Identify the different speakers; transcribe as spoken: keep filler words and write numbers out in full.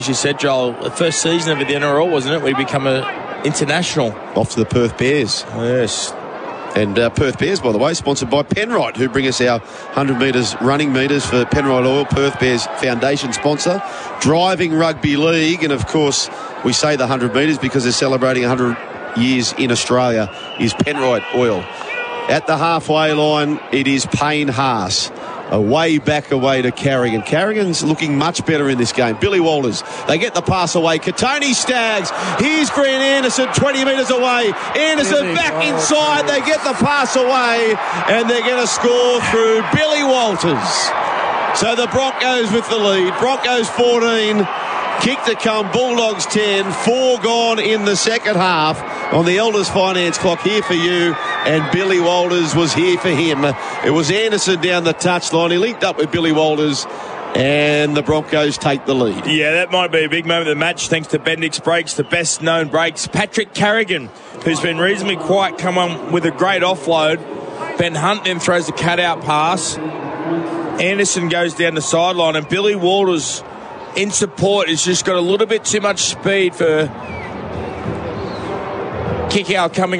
Speaker 1: As you said, Joel, the first season of the N R L, wasn't it? We become a international.
Speaker 2: Off to the Perth Bears.
Speaker 1: Yes.
Speaker 2: And uh, Perth Bears, by the way, sponsored by Penrite, who bring us our one hundred metres running metres for Penrite Oil, Perth Bears Foundation sponsor. Driving Rugby League, and of course, we say the one hundred metres because they're celebrating one hundred years in Australia, is Penrite Oil. At the halfway line, it is Payne Haas. Away back away to Carrigan. Carrigan's looking much better in this game. Billy Walters, they get the pass away. Katoni Staggs. Here's Grant Anderson, twenty metres away. Anderson back inside. They get the pass away, and they're going to score through Billy Walters. So the Broncos with the lead. Broncos fourteen. Kick to come, Bulldogs ten, four gone in the second half on the Elders Finance clock. Here for you, and Billy Walters was here for him. It was Anderson down the touchline. He linked up with Billy Walters, and the Broncos take the lead.
Speaker 1: Yeah, that might be a big moment of the match, thanks to Bendix Brakes, the best known brakes. Patrick Carrigan, who's been reasonably quiet, come on with a great offload. Ben Hunt then throws the cut-out pass. Anderson goes down the sideline, and Billy Walters in support has just got a little bit too much speed for kick out coming